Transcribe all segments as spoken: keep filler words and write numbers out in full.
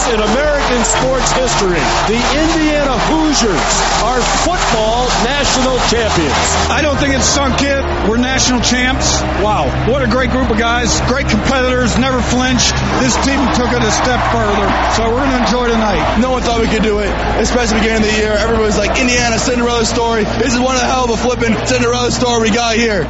in American sports history. The Indiana Hoosiers are football national champions. I don't think it's sunk yet. We're national champs. Wow. What a great group of guys. Great competitors. Never flinched. This team took it a step further. So we're going to enjoy tonight. No one thought we could do it, especially beginning of the year. Everybody was like, Indiana, Cinderella story. This is one of the hell of a flipping Cinderella story we got here.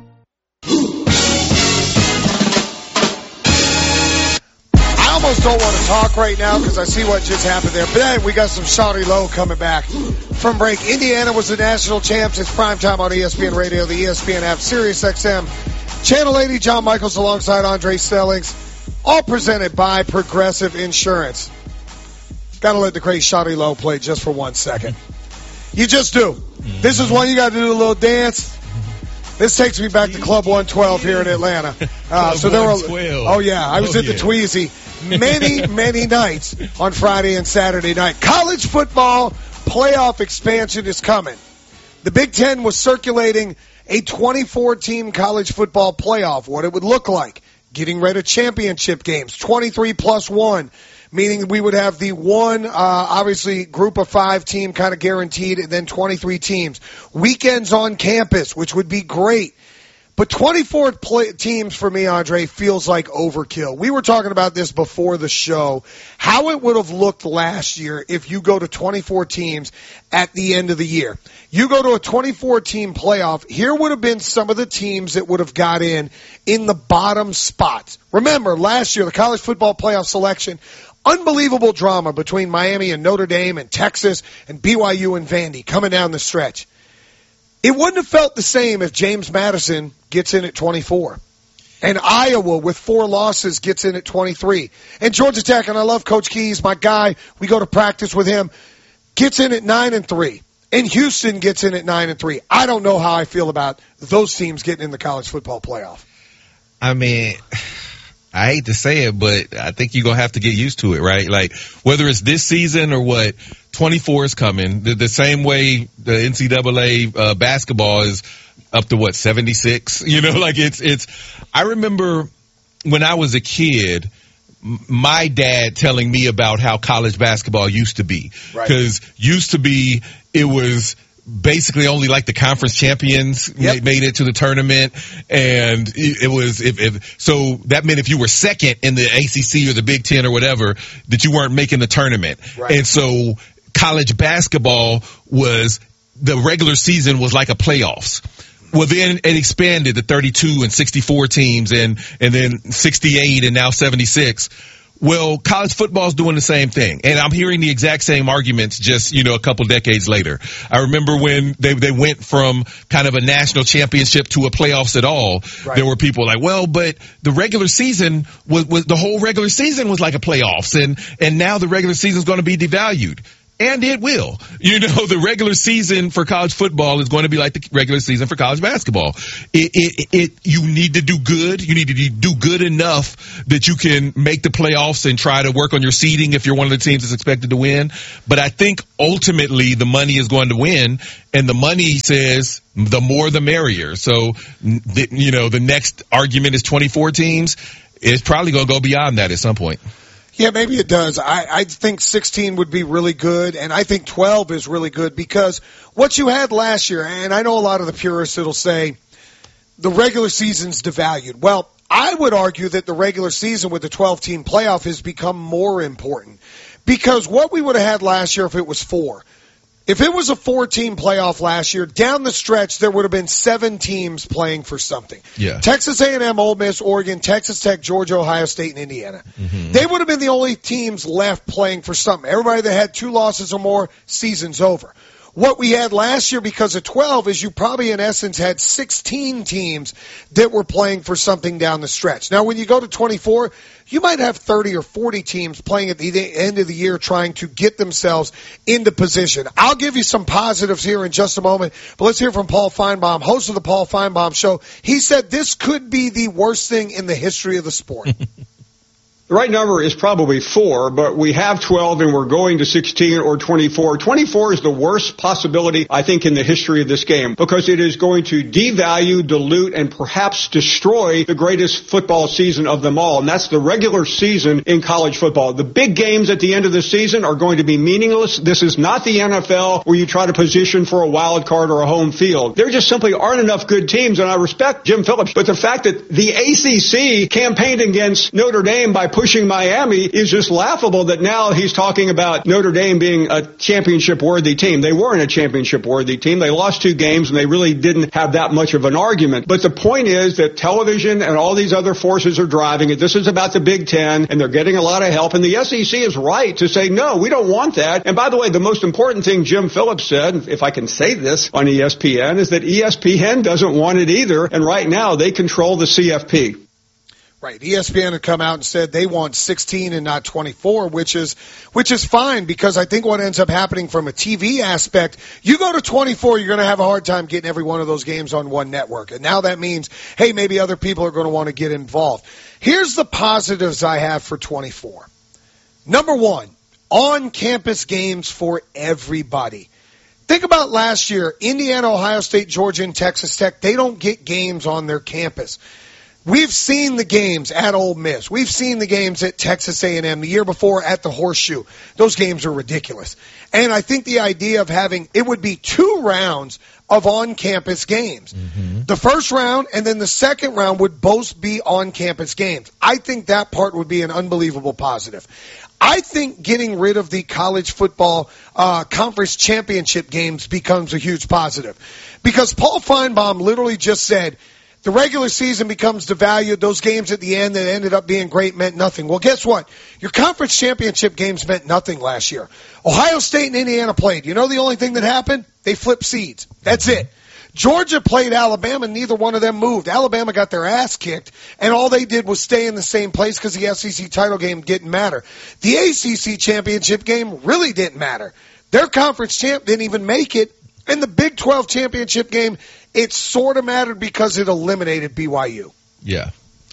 I almost don't want to talk right now because I see what just happened there. But then we got some Shawty Lowe coming back from break. Indiana was the national champs. It's primetime on E S P N Radio, the E S P N app, Sirius X M. Channel eighty, John Michaels alongside Andre Stellings. All presented by Progressive Insurance. Got to let the great Shawty Lowe play just for one second. You just do. This is one you got to do a little dance. This takes me back to Club one twelve here in Atlanta. Uh, so there were, oh yeah, I was oh, at the yeah. Tweezy many, many nights on Friday and Saturday night. College football playoff expansion is coming. The Big Ten was circulating a twenty-four team college football playoff, what it would look like. Getting rid of championship games, twenty-three plus one, meaning we would have the one, uh, obviously, group of five team kind of guaranteed, and then twenty-three teams. Weekends on campus, which would be great. But twenty-four play- teams for me, Andre, feels like overkill. We were talking about this before the show, how it would have looked last year if you go to twenty-four teams at the end of the year. You go to a twenty-four team playoff, here would have been some of the teams that would have got in in the bottom spots. Remember, last year, the college football playoff selection, unbelievable drama between Miami and Notre Dame and Texas and B Y U and Vandy coming down the stretch. It wouldn't have felt the same if James Madison gets in at twenty-four. And Iowa, with four losses, gets in at twenty-three. And Georgia Tech, and I love Coach Keys, my guy, we go to practice with him, gets in at nine and three. And Houston gets in at nine and three. I don't know how I feel about those teams getting in the college football playoff. I mean, I hate to say it, but I think you're going to have to get used to it, right? Like, whether it's this season or what, twenty-four is coming. The, the same way the N C double A uh, basketball is up to, what, seventy-six? You know, like it's, it's, I remember when I was a kid, m- my dad telling me about how college basketball used to be. Right. Because used to be, it was basically only like the conference champions Yep. made it to the tournament, and it was if, if so that meant if you were second in the A C C or the Big Ten or whatever, that you weren't making the tournament. Right. And so college basketball was, the regular season was like a playoffs. Well, then it expanded to thirty-two and sixty-four teams, and and then sixty-eight and now seventy-six. Well, college football is doing the same thing, and I'm hearing the exact same arguments just, you know, a couple decades later. I remember when they they went from kind of a national championship to a playoffs at all. Right. There were people like, well, but the regular season was, was the whole regular season was like a playoffs, and and now the regular season is going to be devalued. And it will. You know, the regular season for college football is going to be like the regular season for college basketball. It, it, it, you need to do good. You need to do good enough that you can make the playoffs and try to work on your seeding if you're one of the teams that's expected to win. But I think ultimately the money is going to win, and the money says the more the merrier. So, the, you know, the next argument is twenty-four teams. It's probably going to go beyond that at some point. Yeah, maybe it does. I, I think sixteen would be really good, and I think twelve is really good because what you had last year, and I know a lot of the purists that'll say the regular season's devalued. Well, I would argue that the regular season with the twelve-team playoff has become more important because what we would have had last year if it was four. If it was a four-team playoff last year, down the stretch, there would have been seven teams playing for something. Yeah. Texas A and M, Ole Miss, Oregon, Texas Tech, Georgia, Ohio State, and Indiana. Mm-hmm. They would have been the only teams left playing for something. Everybody that had two losses or more, season's over. What we had last year because of twelve is you probably in essence had sixteen teams that were playing for something down the stretch. Now when you go to twenty-four, you might have thirty or forty teams playing at the end of the year trying to get themselves into position. I'll give you some positives here in just a moment, but let's hear from Paul Feinbaum, host of the Paul Feinbaum Show. He said this could be the worst thing in the history of the sport. The right number is probably four, but we have twelve and we're going to sixteen or twenty-four. twenty-four is the worst possibility, I think, in the history of this game because it is going to devalue, dilute, and perhaps destroy the greatest football season of them all, and that's the regular season in college football. The big games at the end of the season are going to be meaningless. This is not the N F L where you try to position for a wild card or a home field. There just simply aren't enough good teams, and I respect Jim Phillips, but the fact that the A C C campaigned against Notre Dame by pushing Miami is just laughable that now he's talking about Notre Dame being a championship-worthy team. They weren't a championship-worthy team. They lost two games, and they really didn't have that much of an argument. But the point is that television and all these other forces are driving it. This is about the Big Ten, and they're getting a lot of help, and the S E C is right to say, no, we don't want that. And by the way, the most important thing Jim Phillips said, if I can say this on E S P N, is that E S P N doesn't want it either, and right now they control the C F P. Right. E S P N had come out and said they want sixteen and not twenty-four, which is which is fine because I think what ends up happening from a T V aspect, you go to twenty-four, you're going to have a hard time getting every one of those games on one network. And now that means, hey, maybe other people are going to want to get involved. Here's the positives I have for twenty-four. Number one, on-campus games for everybody. Think about last year, Indiana, Ohio State, Georgia, and Texas Tech, they don't get games on their campus. We've seen the games at Ole Miss. We've seen the games at Texas A and M the year before at the Horseshoe. Those games are ridiculous. And I think the idea of having, it would be two rounds of on-campus games. Mm-hmm. The first round and then the second round would both be on-campus games. I think that part would be an unbelievable positive. I think getting rid of the college football uh, conference championship games becomes a huge positive. Because Paul Feinbaum literally just said, the regular season becomes devalued. Those games at the end that ended up being great meant nothing. Well, guess what? Your conference championship games meant nothing last year. Ohio State and Indiana played. You know the only thing that happened? They flipped seeds. That's it. Georgia played Alabama, and neither one of them moved. Alabama got their ass kicked, and all they did was stay in the same place because the S E C title game didn't matter. The A C C championship game really didn't matter. Their conference champ didn't even make it. And the Big twelve championship game, it sort of mattered because it eliminated B Y U. Yeah.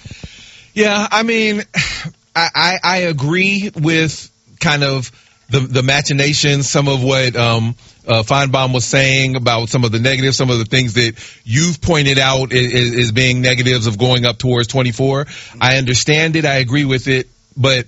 Yeah, I mean, I, I, I agree with kind of the, the machinations, some of what um, uh, Feinbaum was saying about some of the negatives, some of the things that you've pointed out as, as being negatives of going up towards twenty-four. I understand it. I agree with it. But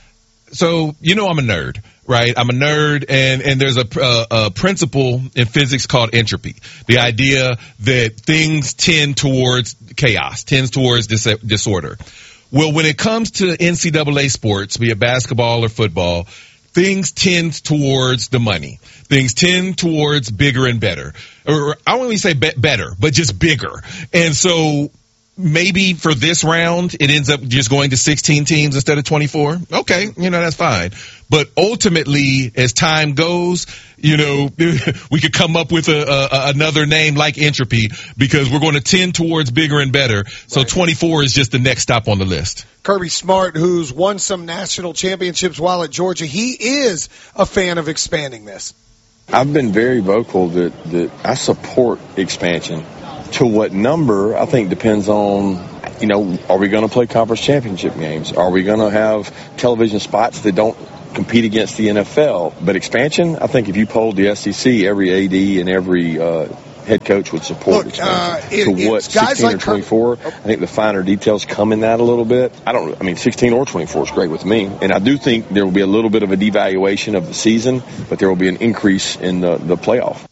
so, you know, I'm a nerd. Right, I'm a nerd, and, and there's a, a, a principle in physics called entropy. The idea that things tend towards chaos, tends towards dis- disorder. Well, when it comes to N C double A sports, be it basketball or football, things tend towards the money. Things tend towards bigger and better. Or I won't even say be- better, but just bigger. And so maybe for this round, it ends up just going to sixteen teams instead of twenty-four. Okay, you know, that's fine. But ultimately, as time goes, you know, we could come up with a, a, another name like entropy because we're going to tend towards bigger and better. So right. twenty-four is just the next stop on the list. Kirby Smart, who's won some national championships while at Georgia, he is a fan of expanding this. I've been very vocal that, that I support expansion. To what number, I think, depends on, you know, are we going to play conference championship games? Are we going to have television spots that don't compete against the N F L? But expansion, I think if you polled the S E C, every A D and every uh, head coach would support Look, expansion. Uh, it, to what, sixteen like or twenty-four? Kirby. I think the finer details come in that a little bit. I don't, I mean, sixteen or twenty-four is great with me. And I do think there will be a little bit of a devaluation of the season, but there will be an increase in the, the playoff.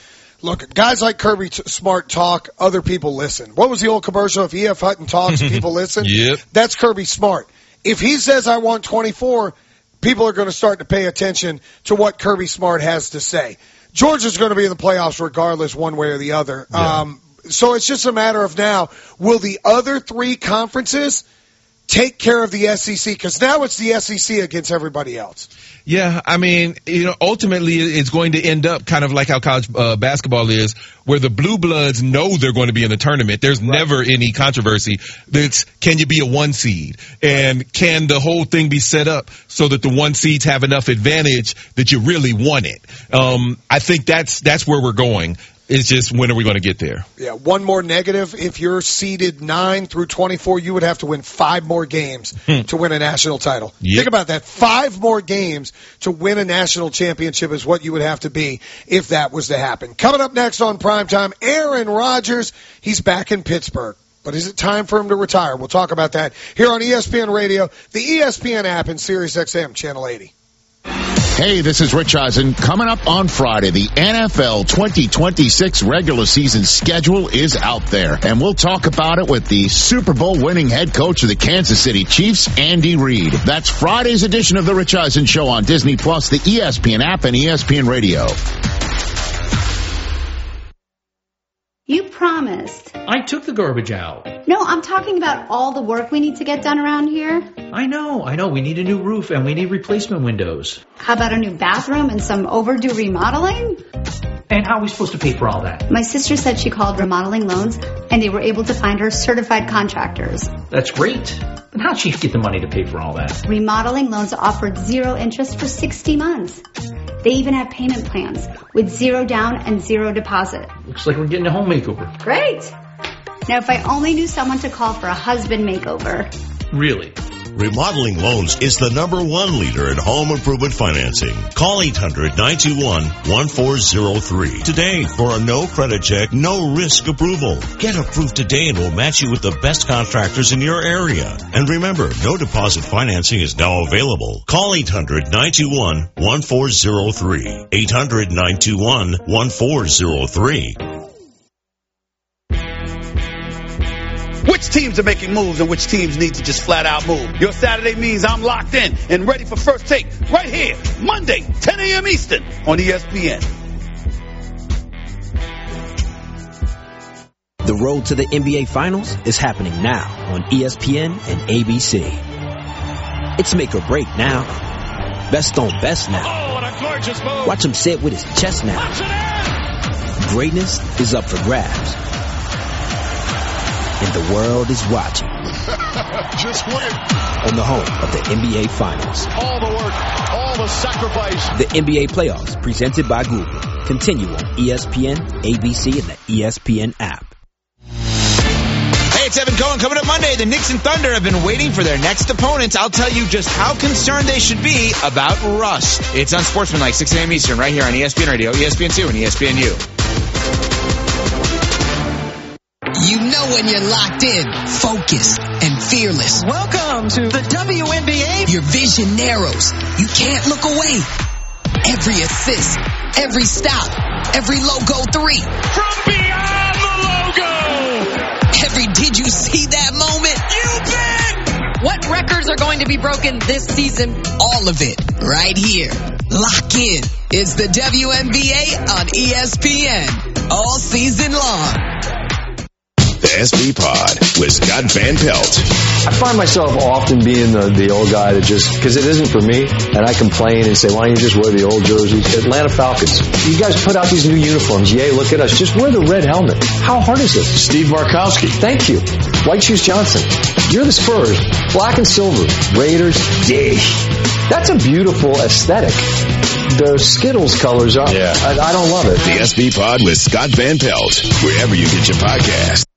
Look, guys like Kirby Smart talk, other people listen. What was the old commercial? If E F Hutton talks, people listen? Yep. That's Kirby Smart. If he says I want twenty-four, people are going to start to pay attention to what Kirby Smart has to say. Georgia's going to be in the playoffs regardless, one way or the other. Yeah. Um, so it's just a matter of now, will the other three conferences take care of the S E C? Because now it's the S E C against everybody else. Yeah, I mean, you know, ultimately it's going to end up kind of like how college uh, basketball is, where the blue bloods know they're going to be in the tournament. There's right. never any controversy. It's, can you be a one seed? And right. can the whole thing be set up so that the one seeds have enough advantage that you really want it? Um, I think that's, that's where we're going. It's just, when are we going to get there? Yeah, one more negative. If you're seeded nine through twenty-four, you would have to win five more games hmm. to win a national title. Yep. Think about that. Five more games to win a national championship is what you would have to be if that was to happen. Coming up next on Primetime, Aaron Rodgers. He's back in Pittsburgh. But is it time for him to retire? We'll talk about that here on E S P N Radio, the E S P N app, and Sirius X M Channel eighty. Hey, this is Rich Eisen. Coming up on Friday, the N F L twenty twenty-six regular season schedule is out there. And we'll talk about it with the Super Bowl winning head coach of the Kansas City Chiefs, Andy Reid. That's Friday's edition of the Rich Eisen Show on Disney Plus, the E S P N app, and E S P N Radio. You promised. I took the garbage out. No, I'm talking about all the work we need to get done around here. I know, I know. We need a new roof and we need replacement windows. How about a new bathroom and some overdue remodeling? And how are we supposed to pay for all that? My sister said she called Remodeling Loans and they were able to find her certified contractors. That's great. But how'd she get the money to pay for all that? Remodeling Loans offered zero interest for sixty months. They even have payment plans with zero down and zero deposit. Looks like we're getting a home makeover. Great. Now, if I only knew someone to call for a husband makeover. Really? Remodeling Loans is the number one leader in home improvement financing. Call eight hundred, nine two one, one four zero three today for a no credit check, no risk approval. Get approved today and we'll match you with the best contractors in your area. And remember, no deposit financing is now available. Call eight hundred, nine two one, one four zero three. eight hundred, nine two one, one four zero three. Which teams are making moves and which teams need to just flat out move? Your Saturday means I'm locked in and ready for First Take right here, Monday, ten a.m. Eastern on E S P N. The road to the N B A Finals is happening now on E S P N and A B C. It's make or break now. Best on best now. Oh, what a gorgeous move. Watch him say it with his chest now. Greatness is up for grabs. And the world is watching. Just win. On the home of the N B A Finals. All the work, all the sacrifice. The N B A Playoffs, presented by Google. Continue on E S P N, A B C, and the E S P N app. Hey, it's Evan Cohen. Coming up Monday, the Knicks and Thunder have been waiting for their next opponents. I'll tell you just how concerned they should be about rust. It's Unsportsmanlike, six a.m. Eastern, right here on E S P N Radio, E S P N two, and E S P N U. You know when you're locked in, focused, and fearless. Welcome to the W N B A. Your vision narrows. You can't look away. Every assist, every stop, every logo three. From beyond the logo. Every did you see that moment? You bet. What records are going to be broken this season? All of it right here. Lock in. It's the W N B A on E S P N. All season long. The S B Pod with Scott Van Pelt. I find myself often being the, the old guy that just, because it isn't for me, and I complain and say, why don't you just wear the old jerseys? Atlanta Falcons. You guys put out these new uniforms. Yay, look at us. Just wear the red helmet. How hard is it? Steve Markowski. Thank you. White Shoes Johnson. You're the Spurs. Black and silver. Raiders. Yay. That's a beautiful aesthetic. The Skittles colors are, yeah. I, I don't love it. The S B Pod with Scott Van Pelt, wherever you get your podcast.